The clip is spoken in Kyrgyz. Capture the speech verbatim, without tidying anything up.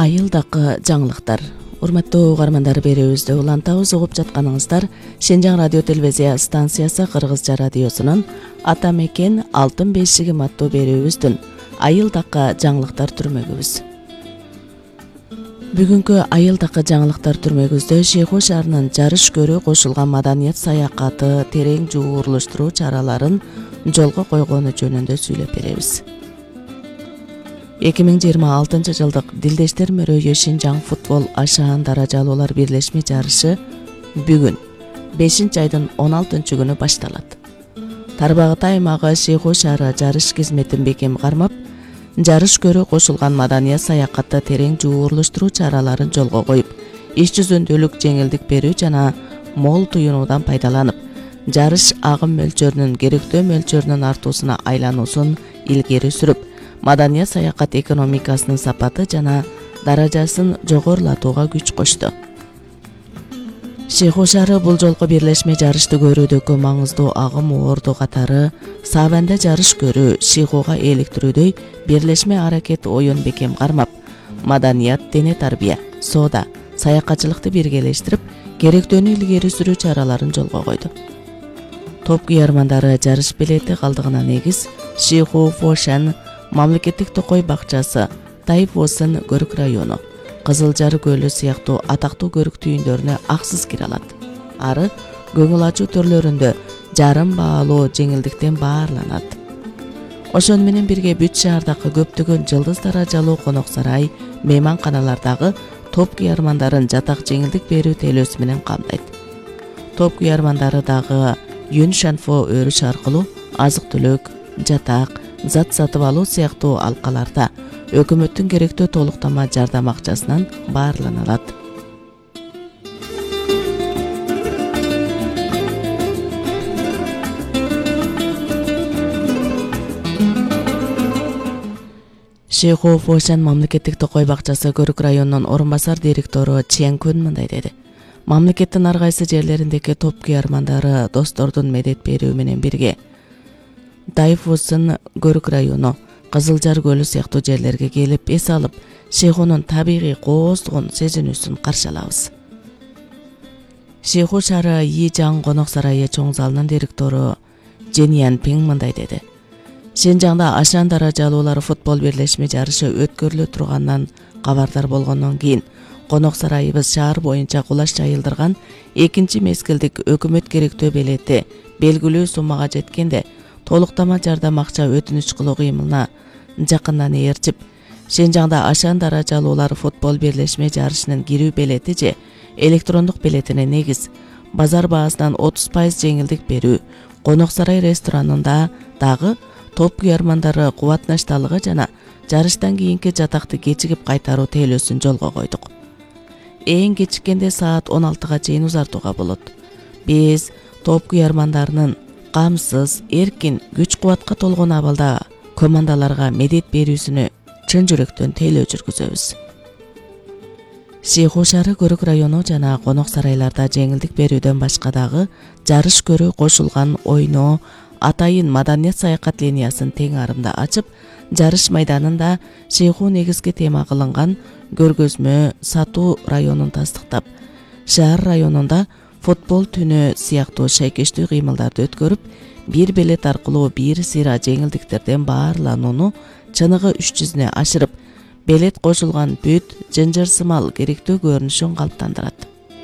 Айылдакы жаңылыктар. Урматтуу угармандар, берүүбүздү улантабыз. Угуп жатканыңыздар Шенжаң радио телевизия станциясы Кыргызча радиосунун Ата мекен алтын бешигим аттуу берүүбүздүн Айылдакы жаңылыктар түрмөгүбүз. Бүгүнкү Айылдакы жаңылыктар түрмөгүбүздө Шейху шаарынын жарыш көрүү кошулган маданият саякаты терең жуурлуштуруу чараларын жолго койгону жөнүндө сүйлөп беребиз. эки миң жыйырма алтынчы жылдык Дилдештер мөрөйү Шенжаң футбол ашаан даражалуулар бирлешме жарышы бүгүн бешинчи айдын он алтынчы күнү башталат. Тарбагыт аймагы Шейху шаары жарыш кызметин бекем кармап, жарыш көрүү кошулган маданият саякатты терең жуурлуштуруу чараларын жолго коюп, иш жүзүндөлүк жеңилдик берүү жана мол туюнуудан пайдаланып, жарыш агым мөлчөрүнүн керектөө мөлчөрүнүн артуусуна айлануусун илгери сүрүп, маданият саякат экономикасынын сапаты жана даражасын жогорулатууга күч кошту. Шейху шаары бул жолку бирлешме жарышты көрүүдөгү маңыздуу агым орду катары Сабанда жарыш көрүү, Шейхуга eelиктирүүдөй бирлешме аракет оюн бекем кармап, маданият, дене тарбия, соода, саякатчылыкты биргелештирип, керектөөнү илгери сүрүү чараларын жолго койду. Топ күйөрмандары жарыш билети калдыгына негиз Шейху Фошан мамлекеттик токой бакчасы, Тайфосын көрүк району, Кызылжар көлү сыяктуу атактуу көрүк түйүндөрүнө аксыз кире алат. Ары көңүл ачуу төрлөрүндө жарым баалуу жеңилдиктен баарланат. Ошону менен бирге бүт шаардагы көптөгөн жылдыз даражалуу конок сарай, мейманканалардагы топ күйөрмандарын жатак жеңилдик берүү тейлөөсү менен камтайт. Топ күйөрмандары дагы Юн Шанфо өрүш аркылуу азык-түлүк, жатак, зат сатып алуу сыяктуу алкаларда өкмөттүн керектөө толуктама жардам акчасынан баарлана алат. Шейху Фошан мамлекеттик токой бакчасы көрүк районунун орун басар директору Чен Күн мындай деди. Мамлекеттин ар кайсы жерлериндеги топ күйөрмандары достордун медет берүү менен бирге Тайфосын көрүк району, Кызылжар көлү сыяктуу жерлерге келип эс алып, Шейхунун табигый кооздугун сезинүүсүн каршы алабыз. Шейху шаары Йижаң конок сарайы чоң залынын директору Жениян Пиң мындай деди. Шенжаңда ашаан даражалуулар футбол бирлешме жарышы өткөрүлө турганынан кабардар болгондон кийин конок сарайыбыз шаар боюнча кулаш жайылдырган экинчи мезгилдик өкмөт керектөө белети белгилүү суммага жеткенде толуктама жардам акча өтүнүч кылуу кыймылына жакындан ээрчип, Шенжаңда ашаан даражалуулар футбол бирлешме жарышынын кирүү белети же электрондук белетине негиз базар баасынан отуз пайыз жеңилдик берүү, конок сарай ресторанында дагы топ күйөрмандары кубатнашталыгы жана жарыштан кийинки жатакты кечигип кайтаруу тейлөөсүн жолго койдук. Эң кечиккенде саат он алтыга чейин узартууга болот. Биз топ күйөрмандарынын камсыз, эркин, күч кубатка толгон абалда командаларга медет берүүсүнө чын жүрөктөн тейлөө жүргүзөбүз. Шейху шаары көрүк району жана конок сарайларда жеңилдик берүүдөн башка дагы жарыш көрүү кошулган ойноо, атайын маданият саякат линиясын тең арымда ачып, жарыш майданында Шейху негизги тема кылынган көргөзмө сатуу районун тастыктап, шаар районунда футбол түнү сыяктуу шайкештүү кыймылдарды өткөрүп, бир билет аркылуу бир сыйра жеңилдиктерден баарланууну чыныгы үч жүзүнө ашырып, билет кошулган бүт жынжырсымал керектөө көрүнүшүн калыптандырат.